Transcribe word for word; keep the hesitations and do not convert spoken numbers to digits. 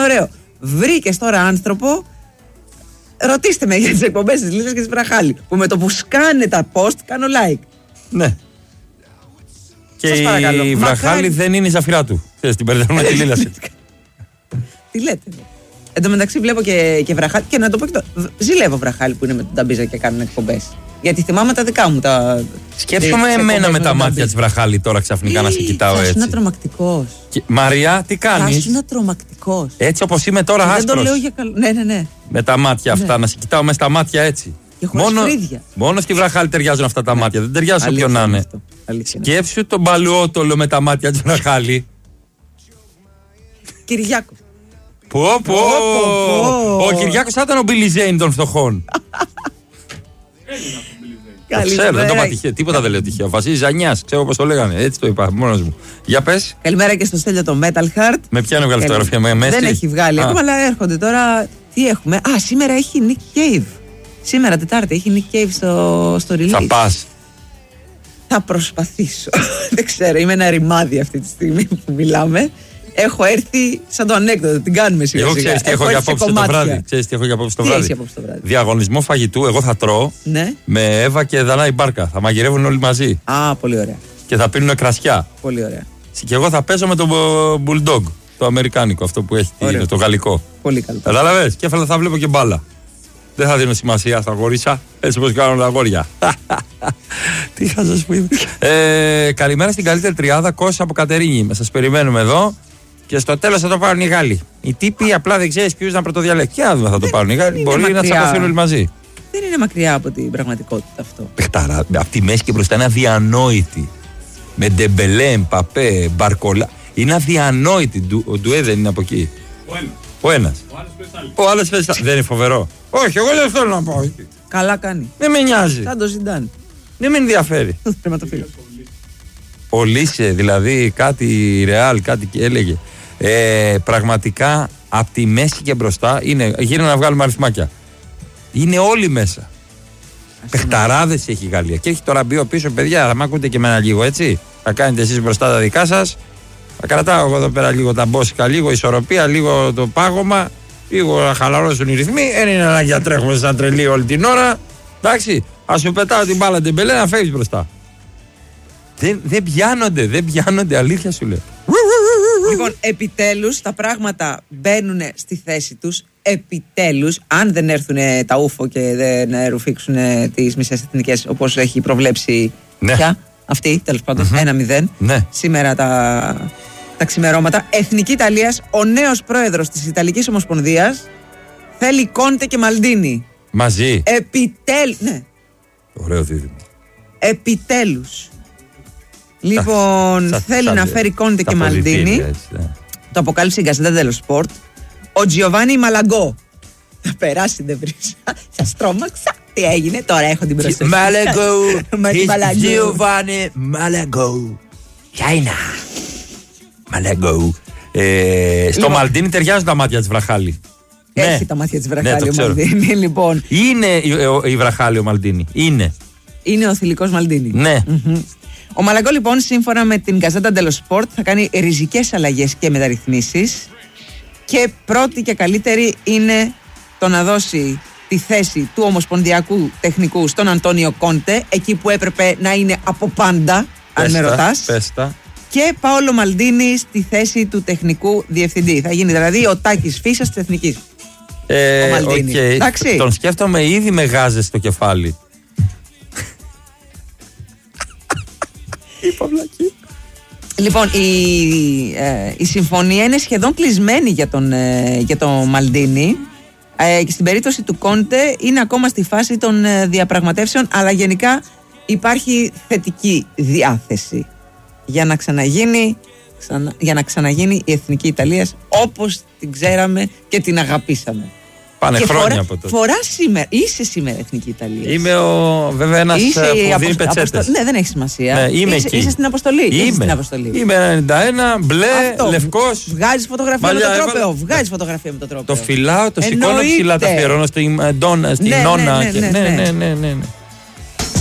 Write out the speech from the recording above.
ωραίο. Βρήκες τώρα άνθρωπο. Ρωτήστε με για τις εκπομπές της Λίλας και της Βραχάλη. Που με το που σκάνε τα post κάνω like. Ναι. Και Σας παρακαλώ. η Βραχάλη Μακάρι... δεν είναι η Ζαφυρά του. Θες την μπερδεύουμε τη Λίλα. Τι λέτε. Εν τω μεταξύ βλέπω και, και Βραχάλη. Και να το πω και το. Ζηλεύω Βραχάλη που είναι με τον Ταμπίζα και κάνουν εκπομπές. Γιατί θυμάμαι τα δικά μου τα. Σκέψομαι εμένα με τα μάτια της Βραχάλη τώρα ξαφνικά να σε κοιτάω έτσι. Θα ήσουν τρομακτικός. Και... Μαρία, τι κάνεις? Θα ήσουν τρομακτικός. Έτσι όπως είμαι τώρα, άσπρος. Δεν το λέω για καλό. Ναι, ναι, ναι. Με τα μάτια ναι. αυτά, να σε κοιτάω μέσα στα μάτια έτσι. Μόνο, μόνο στη Βραχάλη ταιριάζουν αυτά τα ναι. μάτια. Δεν ταιριάζουν όποιον να είναι. Σκέψου τον Παλαιότολο με τα μάτια της Βραχάλη. Κυριάκο. Πω, πω. Ο Κυριάκος θα ήταν ο Μπίλι Ζέιν των φτωχών. Το ξέρω, δεν το είπα τυχαίο. Τίποτα δεν λέω τυχαίο. Βασίλης Ζανιάς, ξέρω πώς το λέγανε. Έτσι το είπα μόνος μου. Για πες. Καλημέρα και στο Στέλιο το Metal Heart. Με ποιον έβγαλε φωτογραφία, με Μέση? Δεν έχει βγάλει ακόμα, αλλά έρχονται τώρα. Τι έχουμε? Α, σήμερα έχει Nick Cave. Σήμερα Τετάρτη έχει Nick Cave στο, στο release. Θα πας? Θα προσπαθήσω. Δεν ξέρω, είμαι ένα ρημάδι αυτή τη στιγμή που μιλάμε. Έχω έρθει σαν το ανέκδοτο, την κάνουμε σιγά. Εγώ ξέρεις τι έχω για απόψε το βράδυ. Ξέρεις τι έχω για απόψε το βράδυ. Διαγωνισμό φαγητού, εγώ θα τρώω ναι. με Εύα και Δανάη Μπάρκα. Θα μαγειρεύουν όλοι μαζί. Α, πολύ ωραία. Και θα πίνουν κρασιά. Πολύ ωραία. Και εγώ θα παίζω με τον Bulldog, το αμερικάνικο, αυτό που έχει ωραία. το γαλλικό. Πολύ καλό. Κατάλαβες, και θα βλέπω και μπάλα. Δεν θα δίνω σημασία στα αγόρια, έτσι όπως κάνουν τα αγόρια. Τι είχα σας πει. ε, καλημέρα στην καλύτερη τριάδα, Κώστα από Κατερίνη. Σας περιμένουμε εδώ και στο τέλος θα το πάρουν οι Γάλλοι. Οι τύποι απλά δεν ξέρεις ποιους να πρωτοδιαλέξουν. Και αν δεν θα το πάρουν οι Γάλλοι, μπορεί μακριά. Να τσακωθούν όλοι μαζί. Δεν είναι μακριά από την πραγματικότητα αυτό. Πεχτάρα, από τη μέση και μπροστά είναι αδιανόητη. Με Ντεμπελέ, Μπαπέ, Μπαρκολά. Είναι αδιανόητη. Ο Ντουέ δεν είναι από εκεί. Ο ένας. Ο άλλος δεν είναι φοβερό. Όχι, εγώ δεν θέλω να πω. Καλά κάνει. Δεν με νοιάζει. Σαν το Ζιντάν. Δεν με ενδιαφέρει. Ο Λίσε, δηλαδή κάτι ρεάλ, κάτι έλεγε. Ε, πραγματικά από τη μέση και μπροστά είναι. Γύρω να βγάλουμε αριθμάκια. Είναι όλοι μέσα. Πεχταράδες έχει η Γαλλία. Και έχει τώρα μπει πίσω, παιδιά. Θα μ' ακούτε και εμένα λίγο, έτσι. Θα κάνετε εσείς μπροστά τα δικά σας. Θα κρατάω εγώ εδώ πέρα λίγο τα μπόσικα, λίγο ισορροπία, λίγο το πάγωμα. Λίγο να χαλαρώσουν οι ρυθμοί. Δεν είναι ανάγκη να τρέχουμε σαν τρελή όλη την ώρα. Εντάξει, α σου πετάω την μπάλα την Μπελέ να φεύγει μπροστά. Δεν, δεν πιάνονται, δεν πιάνονται, αλήθεια σου λέω. Λοιπόν, επιτέλους τα πράγματα μπαίνουν στη θέση τους. Επιτέλους, αν δεν έρθουν τα ούφο και δεν ρουφήξουν τις μισές εθνικές όπως έχει προβλέψει ναι. πια αυτή, τέλος πάντων, mm-hmm. ένα μηδέν. Ναι. Σήμερα τα, τα ξημερώματα. Εθνική Ιταλίας, ο νέος πρόεδρος της Ιταλικής Ομοσπονδίας θέλει Κόντε και Μαλντίνι. Μαζί. Επιτέλους. Ναι. Ωραίο δίδυμο. Επιτέλους. Λοιπόν, σα, θέλει σα, να φέρει Κόντε και Μαλντίνι. Ναι. Το αποκάλυψε η Γκαζέτα dello Sport. Ο Τζιοβάνι Μαλαγκό. Θα περάσει δεν βρήσα. Σας τρόμαξα. Τι έγινε, τώρα έχω την προσοχή. Μαλαγκό. Τζιοβάνι Μαλαγκό. Γιάινα. Μαλαγκό. Στο Μαλντίνι ταιριάζουν τα μάτια της Βραχάλη. Έχει ναι. τα μάτια της Βραχάλη ναι, ο Μαλντίνι, λοιπόν. Είναι η Βραχάλη ο Μαλντίνι. Είναι. Είναι ο θηλυκός Μαλντίνι. Ναι. Mm-hmm. Ο Μαλαγκό, λοιπόν, σύμφωνα με την Γκαζέτα dello Sport, θα κάνει ριζικές αλλαγές και μεταρρυθμίσεις. Και πρώτη και καλύτερη είναι το να δώσει τη θέση του ομοσπονδιακού τεχνικού στον Αντώνιο Κόντε, εκεί που έπρεπε να είναι από πάντα, πέστα, αν με ρωτάς. Πέστα. Και Πάολο Μαλντίνι στη θέση του τεχνικού διευθυντή. Θα γίνει δηλαδή ο Τάκης Φίσας της Εθνικής. Ε, ο Μαλντίνι. Okay. Εντάξει. Τον σκέφτομαι ήδη με γάζες στο κεφάλι. Λοιπόν, η, ε, η συμφωνία είναι σχεδόν κλεισμένη για τον, ε, για τον Μαλντίνι ε, και στην περίπτωση του Κόντε είναι ακόμα στη φάση των ε, διαπραγματεύσεων, αλλά γενικά υπάρχει θετική διάθεση για να ξαναγίνει, ξανα, για να ξαναγίνει η Εθνική Ιταλίας όπως την ξέραμε και την αγαπήσαμε. Πάνε και χρόνια φορά, από τότε. Φορά σήμερα, είσαι σήμερα Εθνική Ιταλία. Είμαι ο, βέβαια ένας είσαι που αποσ... δίνει πετσέτες. Αποσто... Ναι, δεν έχει σημασία. Ναι, είμαι είσαι, εκεί. είσαι στην αποστολή. Είμαι. Είσαι στην αποστολή. Είμαι ενενήντα ένα, μπλε, αυτό. Λευκός. Βγάζεις φωτογραφία Μαλλιά, με το τρόπαιο. έβαλα... Βγάζεις φωτογραφία με το τρόπαιο. Το φυλάω, το σηκώνω ψηλά, τα αφιερώνω στην Ντόνα, στην Νόνα. Ναι, ναι, ναι.